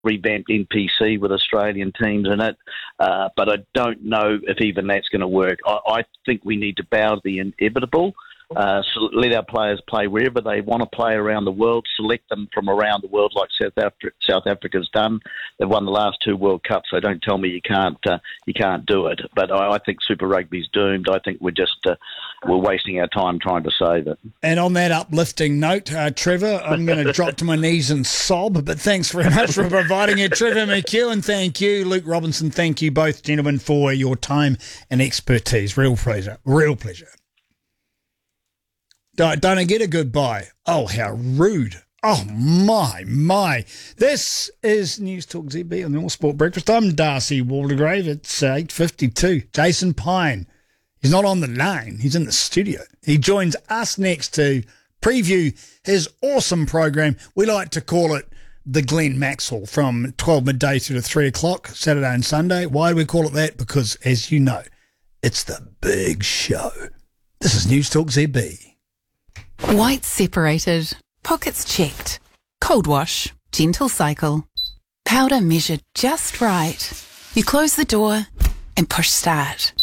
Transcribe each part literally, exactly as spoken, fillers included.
revamped N P C with Australian teams in it, uh, but I don't know if even that's going to work. I, I think we need to bow to the inevitable. Uh, so let our players play wherever they want to play around the world, select them from around the world like South Africa, South Africa's done. They've won the last two World Cups, so don't tell me you can't uh, you can't do it. But I, I think Super Rugby's doomed. I think we're just uh, we're wasting our time trying to save it. And on that uplifting note, uh, Trevor, I'm going to drop to my knees and sob, but thanks very much for providing it. Trevor McEwen, thank you. Luke Robinson, thank you both, gentlemen, for your time and expertise. Real pleasure. Real pleasure. Don't, don't I get a goodbye? Oh, how rude. Oh, my, my. This is News Talk Z B on the All Sport Breakfast. I'm Darcy Waldegrave. It's uh, eight fifty-two. Jason Pine. He's not on the line. He's in the studio. He joins us next to preview his awesome program. We like to call it the Glenn Maxwell from twelve midday through to three o'clock, Saturday and Sunday. Why do we call it that? Because, as you know, it's the big show. This is News Talk Z B. White separated, pockets checked, cold wash, gentle cycle, powder measured just right. You close the door and push start.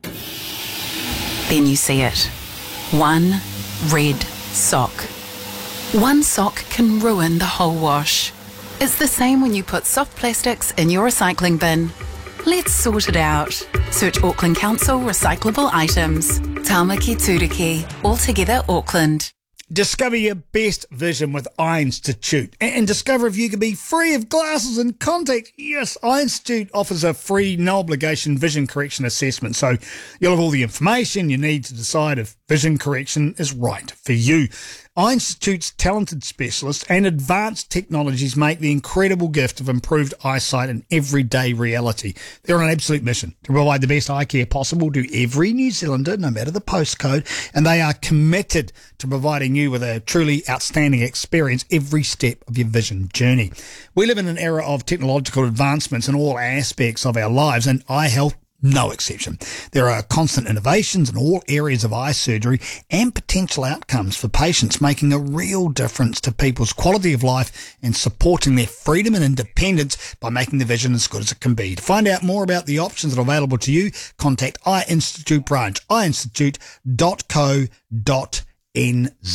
Then you see it. One red sock. One sock can ruin the whole wash. It's the same when you put soft plastics in your recycling bin. Let's sort it out. Search Auckland Council recyclable items. Tāmaki Turiki, altogether Auckland. Discover your best vision with Eye Institute and discover if you can be free of glasses and contacts. Yes, Eye Institute offers a free, no-obligation vision correction assessment, so you'll have all the information you need to decide if vision correction is right for you. Eye Institute's talented specialists and advanced technologies make the incredible gift of improved eyesight an everyday reality. They're on an absolute mission to provide the best eye care possible to every New Zealander, no matter the postcode, and they are committed to providing you with a truly outstanding experience every step of your vision journey. We live in an era of technological advancements in all aspects of our lives, and eye health no exception. There are constant innovations in all areas of eye surgery and potential outcomes for patients, making a real difference to people's quality of life and supporting their freedom and independence by making the vision as good as it can be. To find out more about the options that are available to you, contact Eye Institute branch, eye institute dot co dot n z.